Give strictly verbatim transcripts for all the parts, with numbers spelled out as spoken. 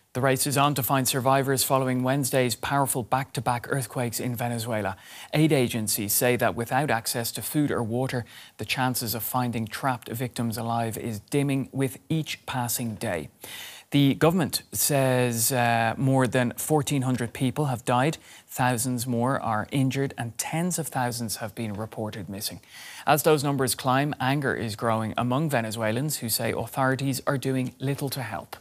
The race is on to find survivors following Wednesday's powerful back-to-back earthquakes in Venezuela. Aid agencies say that without access to food or water, the chances of finding trapped victims alive is dimming with each passing day. The government says uh, more than fourteen hundred people have died, thousands more are injured and tens of thousands have been reported missing. As those numbers climb, anger is growing among Venezuelans who say authorities are doing little to help.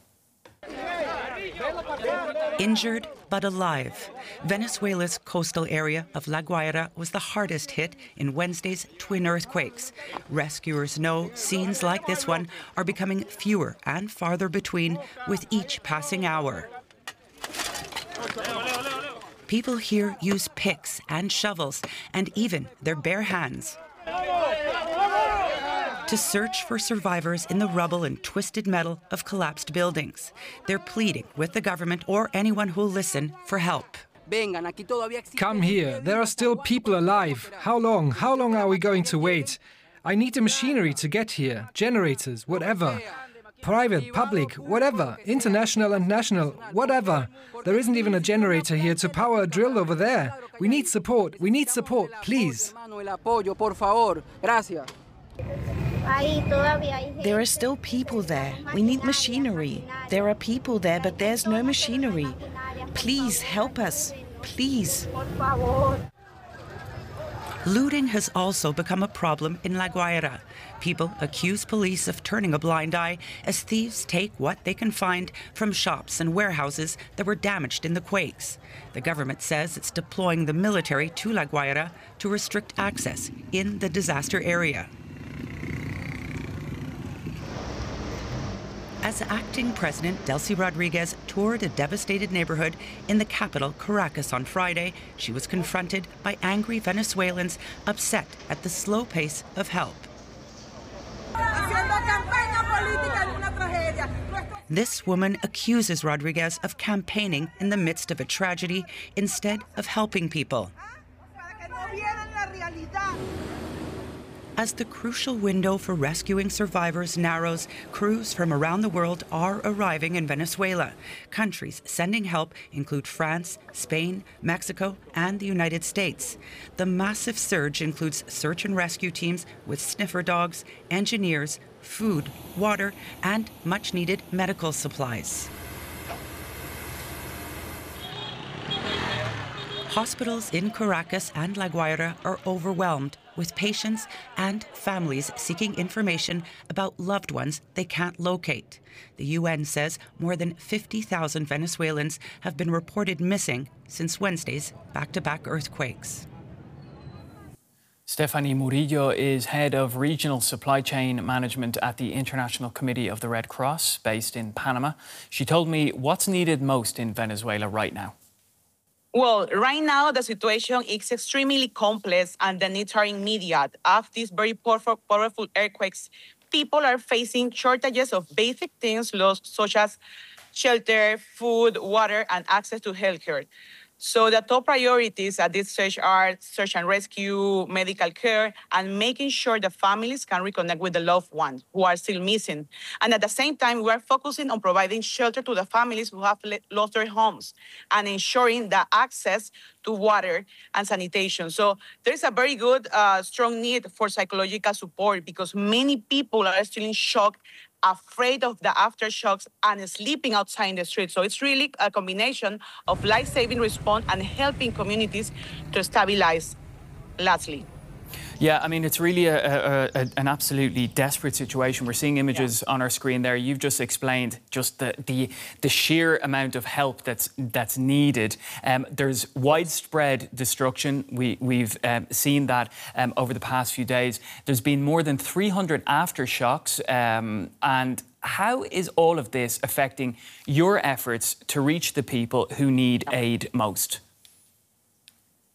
Injured but alive. Venezuela's coastal area of La Guaira was the hardest hit in Wednesday's twin earthquakes. Rescuers know scenes like this one are becoming fewer and farther between with each passing hour. People here use picks and shovels and even their bare hands to search for survivors in the rubble and twisted metal of collapsed buildings. They're pleading with the government or anyone who'll listen for help. Come here. There are still people alive. How long? How long are we going to wait? I need the machinery to get here. Generators, whatever. Private, public, whatever. International and national, whatever. There isn't even a generator here to power a drill over there. We need support. We need support, please. There are still people there. We need machinery. There are people there, but there's no machinery. Please help us. Please. Looting has also become a problem in La Guaira. People accuse police of turning a blind eye as thieves take what they can find from shops and warehouses that were damaged in the quakes. The government says it's deploying the military to La Guaira to restrict access in the disaster area. As acting president, Delcy Rodriguez toured a devastated neighborhood in the capital, Caracas, on Friday, she was confronted by angry Venezuelans upset at the slow pace of help. This woman accuses Rodriguez of campaigning in the midst of a tragedy instead of helping people. As the crucial window for rescuing survivors narrows, crews from around the world are arriving in Venezuela. Countries sending help include France, Spain, Mexico, and the United States. The massive surge includes search and rescue teams with sniffer dogs, engineers, food, water, and much-needed medical supplies. Hospitals in Caracas and La Guaira are overwhelmed with patients and families seeking information about loved ones they can't locate. The U N says more than fifty thousand Venezuelans have been reported missing since Wednesday's back-to-back earthquakes. Stephanie Murillo is head of regional supply chain management at the International Committee of the Red Cross, based in Panama. She told me what's needed most in Venezuela right now. Well, right now, the situation is extremely complex and the needs are immediate. After these very powerful, powerful earthquakes, people are facing shortages of basic things such as shelter, food, water, and access to healthcare. So the top priorities at this stage are search and rescue, medical care, and making sure the families can reconnect with the loved ones who are still missing. And at the same time, we are focusing on providing shelter to the families who have lost their homes and ensuring the access to water and sanitation. So there's a very good, uh, strong need for psychological support because many people are still in shock, afraid of the aftershocks, and sleeping outside in the street. So it's really a combination of life-saving response and helping communities to stabilize, lastly. Yeah, I mean, it's really a, a, a, an absolutely desperate situation. We're seeing images yeah. on our screen there. You've just explained just the the, the sheer amount of help that's that's needed. Um, there's widespread destruction. We, we've um, seen that um, over the past few days. There's been more than three hundred aftershocks. Um, and how is all of this affecting your efforts to reach the people who need aid most?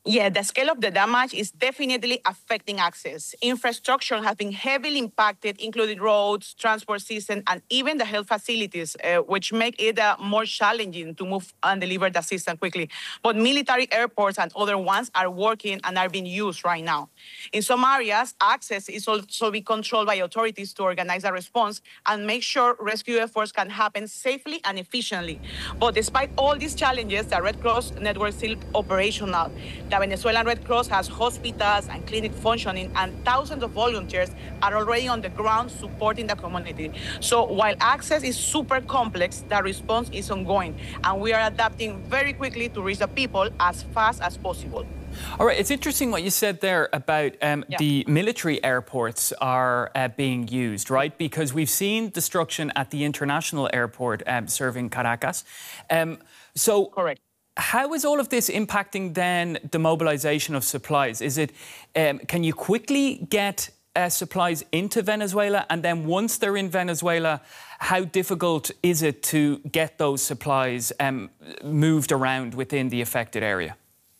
Yeah, the scale of the damage is definitely affecting access. Infrastructure has been heavily impacted, including roads, transport system, and even the health facilities, uh, which make it uh, more challenging to move and deliver the assistance quickly. But military airports and other ones are working and are being used right now. In some areas, access is also being controlled by authorities to organize a response and make sure rescue efforts can happen safely and efficiently. But despite all these challenges, the Red Cross network is still operational. The Venezuelan Red Cross has hospitals and clinics functioning, and thousands of volunteers are already on the ground supporting the community. So while access is super complex, the response is ongoing, and we are adapting very quickly to reach the people as fast as possible. All right, it's interesting what you said there about um, yeah. the military airports are uh, being used, right? Because we've seen destruction at the international airport um, serving Caracas. Um, so, correct. How is all of this impacting then the mobilization of supplies? Is it, um, can you quickly get uh, supplies into Venezuela? And then once they're in Venezuela, how difficult is it to get those supplies um, moved around within the affected area?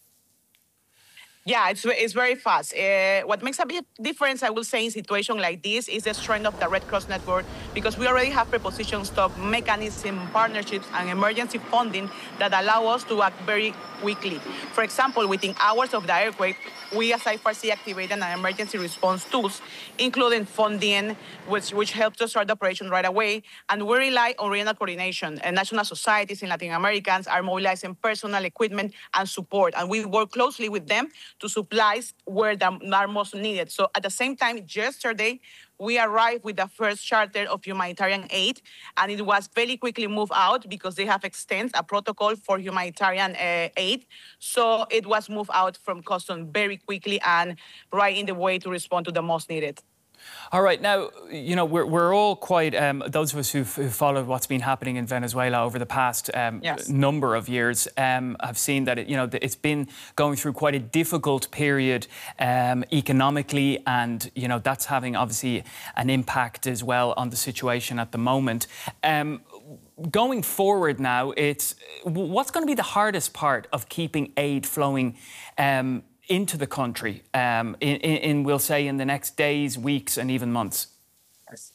Yeah, it's, it's very fast. Uh, what makes a big difference, I will say, in a situation like this is the strength of the Red Cross network, because we already have preposition stock, mechanism, partnerships, and emergency funding that allow us to act very quickly. For example, within hours of the earthquake, we as I F A R C activated an emergency response tools, including funding, which, which helps us start the operation right away. And we rely on regional coordination. And national societies in Latin Americans are mobilizing personal equipment and support. And we work closely with them to supplies where they are most needed. So at the same time, yesterday, we arrived with the first charter of humanitarian aid, and it was very quickly moved out because they have extended a protocol for humanitarian uh, aid. So it was moved out from customs very quickly and right in the way to respond to the most needed. All right. Now, you know, we're, we're all quite, um, those of us who've, who've followed what's been happening in Venezuela over the past um, yes. number of years um, have seen that, it, you know, it's been going through quite a difficult period um, economically, and, you know, that's having obviously an impact as well on the situation at the moment. Um, going forward now, it's what's going to be the hardest part of keeping aid flowing um, into the country, um, in, in, we'll say, in the next days, weeks, and even months? Yes.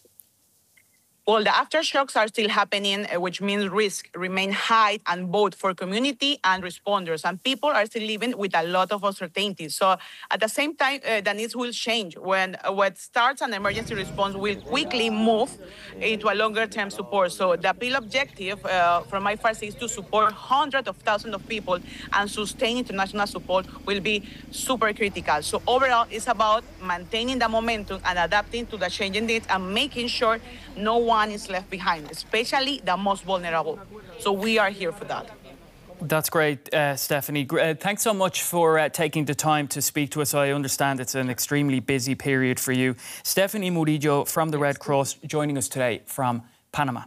Well, the aftershocks are still happening, which means risk remain high, and both for community and responders. And people are still living with a lot of uncertainty. So at the same time, uh, the needs will change. When uh, what starts an emergency response will quickly move into a longer-term support. So the appeal objective uh, from I F A R C is to support hundreds of thousands of people, and sustain international support will be super critical. So overall, it's about maintaining the momentum and adapting to the changing needs, and making sure no one is left behind, especially the most vulnerable. So we are here for that. That's great, uh, Stephanie. Uh, thanks so much for uh, taking the time to speak to us. I understand it's an extremely busy period for you. Stephanie Murillo from the Red Cross joining us today from Panama.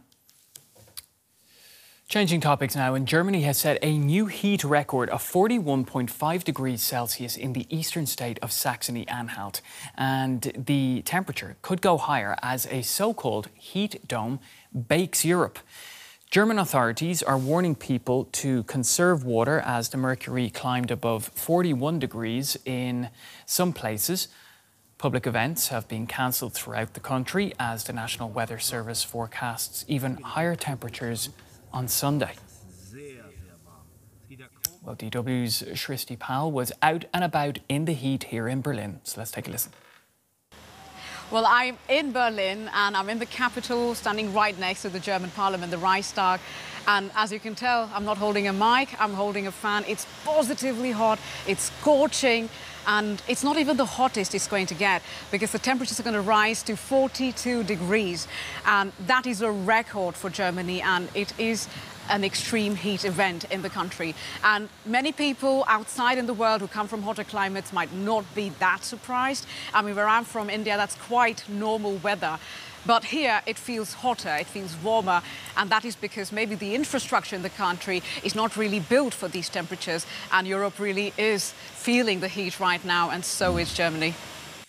Changing topics now, and Germany has set a new heat record of forty-one point five degrees Celsius in the eastern state of Saxony-Anhalt. And the temperature could go higher as a so-called heat dome bakes Europe. German authorities are warning people to conserve water as the mercury climbed above forty-one degrees in some places. Public events have been cancelled throughout the country as the National Weather Service forecasts even higher temperatures on Sunday. Well, D W's Shristi Pal was out and about in the heat here in Berlin. So let's take a listen. Well, I'm in Berlin, and I'm in the capital, standing right next to the German parliament, the Reichstag. And as you can tell, I'm not holding a mic, I'm holding a fan. It's positively hot, it's scorching, and it's not even the hottest it's going to get, because the temperatures are going to rise to forty-two degrees. And that is a record for Germany, and it is an extreme heat event in the country. And many people outside in the world who come from hotter climates might not be that surprised. I mean, where I'm from, India, that's quite normal weather. But here it feels hotter, it feels warmer, and that is because maybe the infrastructure in the country is not really built for these temperatures, and Europe really is feeling the heat right now, and so is Germany.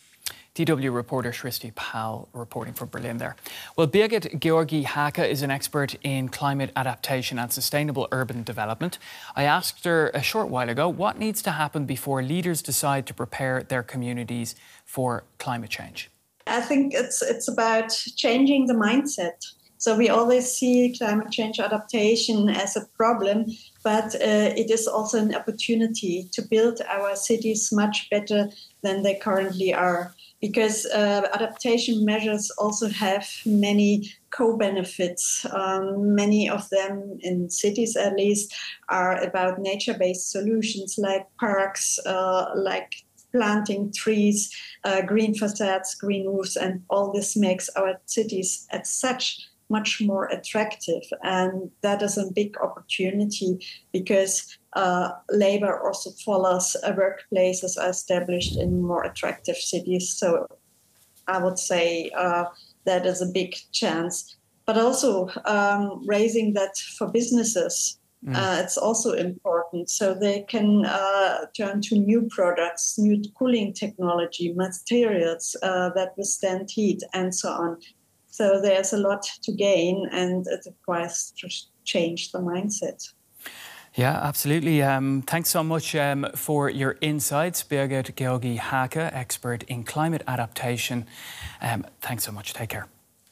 D W reporter Shristi Pal reporting from Berlin there. Well, Birgit Georgi Hake is an expert in climate adaptation and sustainable urban development. I asked her a short while ago what needs to happen before leaders decide to prepare their communities for climate change. I think it's it's about changing the mindset. So we always see climate change adaptation as a problem, but uh, it is also an opportunity to build our cities much better than they currently are. Because uh, adaptation measures also have many co-benefits. Um, many of them, in cities at least, are about nature-based solutions like parks, uh, like planting trees, uh, green facades, green roofs, and all this makes our cities as such much more attractive. And that is a big opportunity because uh, labor also follows uh, workplaces are established in more attractive cities. So I would say uh, that is a big chance. But also um, raising that for businesses, mm. uh, it's also important. So they can uh, turn to new products, new cooling technology, materials uh, that withstand heat and so on. So there's a lot to gain, and it requires to change the mindset. Yeah, absolutely. Um, thanks so much um, for your insights, Birgit Georgi Hake, expert in climate adaptation. Um, thanks so much. Take care.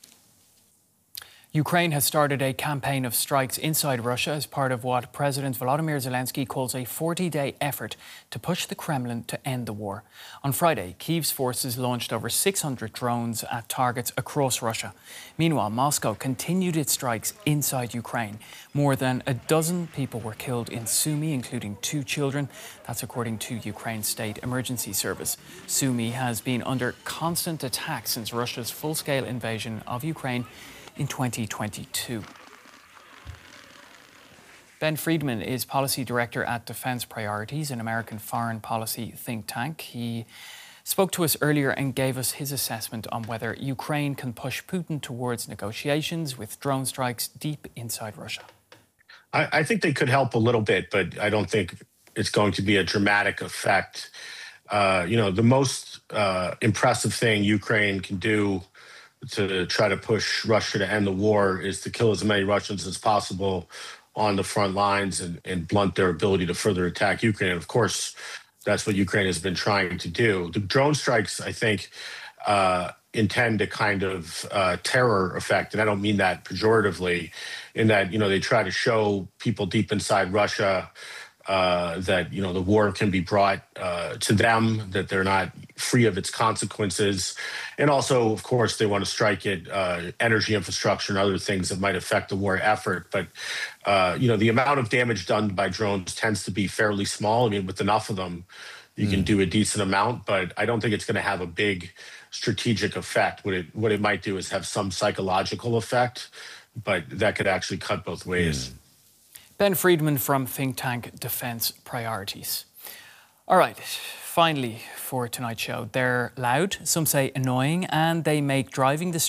Ukraine has started a campaign of strikes inside Russia as part of what President Volodymyr Zelensky calls a forty-day effort to push the Kremlin to end the war. On Friday, Kyiv's forces launched over six hundred drones at targets across Russia. Meanwhile, Moscow continued its strikes inside Ukraine. More than a dozen people were killed in Sumy, including two children. That's according to Ukraine's State Emergency Service. Sumy has been under constant attack since Russia's full-scale invasion of Ukraine in twenty twenty-two. Ben Friedman is Policy Director at Defence Priorities, an American foreign policy think tank. He spoke to us earlier and gave us his assessment on whether Ukraine can push Putin towards negotiations with drone strikes deep inside Russia. I, I think they could help a little bit, but I don't think it's going to be a dramatic effect. Uh, you know, the most uh, impressive thing Ukraine can do to try to push Russia to end the war is to kill as many Russians as possible on the front lines and, and blunt their ability to further attack Ukraine. And of course, that's what Ukraine has been trying to do. The drone strikes, I think, uh, intend a kind of uh, terror effect. And I don't mean that pejoratively, in that, you know, they try to show people deep inside Russia Uh, that, you know, the war can be brought uh, to them, that they're not free of its consequences. And also, of course, they want to strike at uh, energy infrastructure and other things that might affect the war effort. But, uh, you know, the amount of damage done by drones tends to be fairly small. I mean, with enough of them, you mm. can do a decent amount, but I don't think it's going to have a big strategic effect. What it, what it might do is have some psychological effect, but that could actually cut both ways. Mm. Ben Friedman from think tank Defence Priorities. All right, finally for tonight's show, they're loud, some say annoying, and they make driving the